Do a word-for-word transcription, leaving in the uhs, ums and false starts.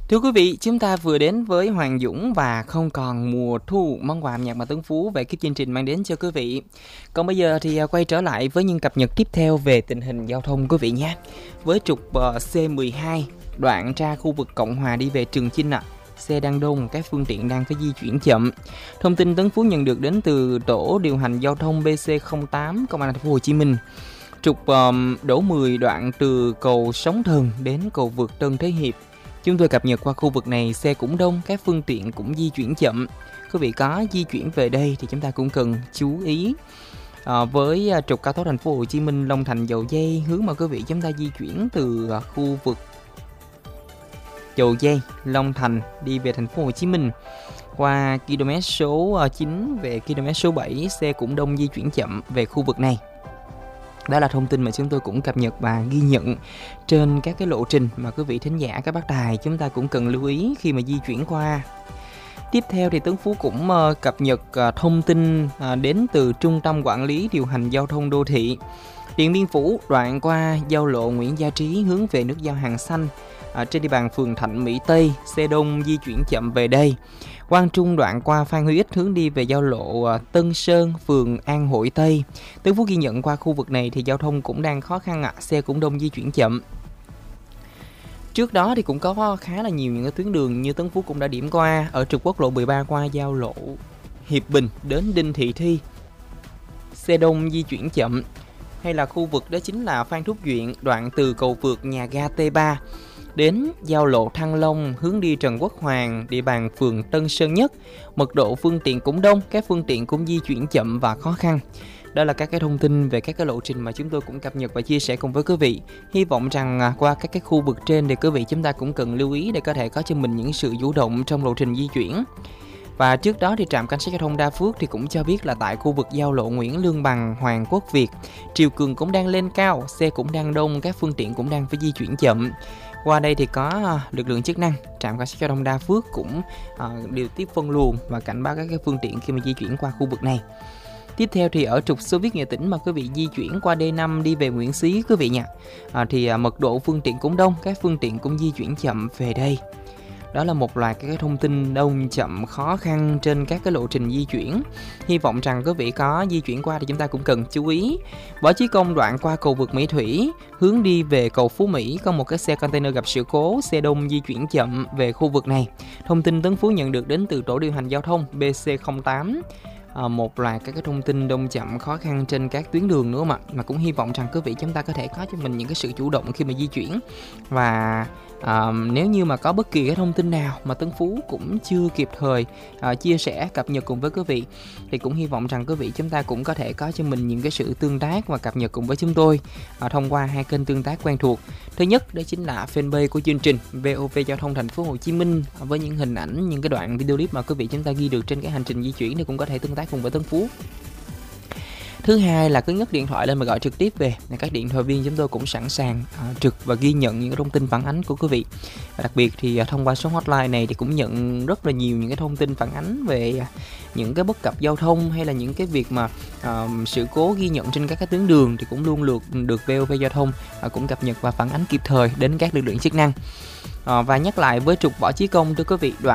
Thưa quý vị, chúng ta vừa đến với Hoàng Dũng và Không Còn Mùa Thu, món quà âm nhạc mà Tuấn Phú về cái chương trình mang đến cho quý vị. Còn bây giờ thì quay trở lại với những cập nhật tiếp theo về tình hình giao thông quý vị nhé. Với trục C mười hai, đoạn ra khu vực Cộng Hòa đi về Trường Chinh ạ. À. Xe đang đông, các phương tiện đang phải di chuyển chậm. Thông tin Tuấn Phú nhận được đến từ tổ điều hành giao thông B C không tám Công an thành phố Hồ Chí Minh. Trục um, đỗ mười đoạn từ cầu Sóng Thần đến cầu vượt Tân Thế Hiệp. Chúng tôi cập nhật qua khu vực này, xe cũng đông, các phương tiện cũng di chuyển chậm. Quý vị có di chuyển về đây thì chúng ta cũng cần chú ý. À, với trục cao tốc thành phố Hồ Chí Minh Long Thành Dầu Giây, hướng mà quý vị chúng ta di chuyển từ khu vực Dầu Giây, Long Thành đi về thành phố Hồ Chí Minh qua km số chín về km số bảy, xe cũng đông, di chuyển chậm về khu vực này. Đó là thông tin mà chúng tôi cũng cập nhật và ghi nhận trên các cái lộ trình mà quý vị thính giả, các bác tài chúng ta cũng cần lưu ý khi mà di chuyển qua. Tiếp theo thì Tuấn Phú cũng uh, cập nhật uh, thông tin uh, đến từ Trung tâm Quản lý Điều hành Giao thông Đô thị. Điện Biên Phủ đoạn qua giao lộ Nguyễn Gia Trí hướng về nút giao Hàng Xanh. À, trên địa bàn phường Thạnh Mỹ Tây, xe đông di chuyển chậm về đây. Quang Trung đoạn qua Phan Huy Ích hướng đi về giao lộ Tân Sơn, phường An Hội Tây. Tuấn Phú ghi nhận qua khu vực này thì giao thông cũng đang khó khăn ạ, à. Xe cũng đông, di chuyển chậm. Trước đó thì cũng có khá là nhiều những cái tuyến đường như Tuấn Phú cũng đã điểm qua. Ở trục quốc lộ mười ba qua giao lộ Hiệp Bình đến Đinh Thị Thi, xe đông di chuyển chậm. Hay là khu vực đó chính là Phan Thúc Duyện đoạn từ cầu vượt nhà ga T ba đến giao lộ Thăng Long hướng đi Trần Quốc Hoàng, địa bàn phường Tân Sơn Nhất. Mật độ phương tiện cũng đông, các phương tiện cũng di chuyển chậm và khó khăn. Đó là các cái thông tin về các cái lộ trình mà chúng tôi cũng cập nhật và chia sẻ cùng với quý vị. Hy vọng rằng qua các cái khu vực trên thì quý vị chúng ta cũng cần lưu ý để có thể có cho mình những sự chủ động trong lộ trình di chuyển. Và trước đó thì trạm cảnh sát giao thông Đa Phước thì cũng cho biết là tại khu vực giao lộ Nguyễn Lương Bằng, Hoàng Quốc Việt, triều cường cũng đang lên cao, xe cũng đang đông, các phương tiện cũng đang phải di chuyển chậm. Qua đây thì có lực lượng chức năng, trạm cảnh sát giao thông Đa Phước cũng uh, điều tiết phân luồng và cảnh báo các cái phương tiện khi mà di chuyển qua khu vực này. Tiếp theo thì ở trục Xô Viết Nghệ Tĩnh mà quý vị di chuyển qua D năm đi về Nguyễn Xí quý vị nha, à, thì uh, mật độ phương tiện cũng đông, các phương tiện cũng di chuyển chậm về đây. Đó là một loạt các cái thông tin đông chậm khó khăn trên các cái lộ trình di chuyển. Hy vọng rằng quý vị có di chuyển qua thì chúng ta cũng cần chú ý. Võ Chí Công đoạn qua cầu vượt Mỹ Thủy hướng đi về cầu Phú Mỹ có một cái xe container gặp sự cố, xe đông di chuyển chậm về khu vực này. Thông tin Tuấn Phú nhận được đến từ tổ điều hành giao thông B C không tám. À, một loạt các cái thông tin đông chậm khó khăn trên các tuyến đường nữa mà mà cũng hy vọng rằng quý vị chúng ta có thể có cho mình những cái sự chủ động khi mà di chuyển. Và à, nếu như mà có bất kỳ cái thông tin nào mà Tuấn Phú cũng chưa kịp thời à, chia sẻ cập nhật cùng với quý vị thì cũng hy vọng rằng quý vị chúng ta cũng có thể có cho mình những cái sự tương tác và cập nhật cùng với chúng tôi à, thông qua hai kênh tương tác quen thuộc. Thứ nhất đó chính là fanpage của chương trình vê o vê Giao thông Thành phố Hồ Chí Minh với những hình ảnh, những cái đoạn video clip mà quý vị chúng ta ghi được trên cái hành trình di chuyển thì cũng có thể tương tác cùng với Tuấn Phú. Thứ hai là cứ nhấc điện thoại lên mà gọi trực tiếp về, các điện thoại viên chúng tôi cũng sẵn sàng uh, trực và ghi nhận những cái thông tin phản ánh của quý vị. Và đặc biệt thì uh, thông qua số hotline này thì cũng nhận rất là nhiều những cái thông tin phản ánh về uh, những cái bất cập giao thông hay là những cái việc mà uh, sự cố ghi nhận trên các cái tuyến đường thì cũng luôn được được vê o vê Giao thông uh, cũng cập nhật và phản ánh kịp thời đến các lực lượng chức năng. Uh, và nhắc lại với trục Võ Chí Công thưa quý vị, đoạn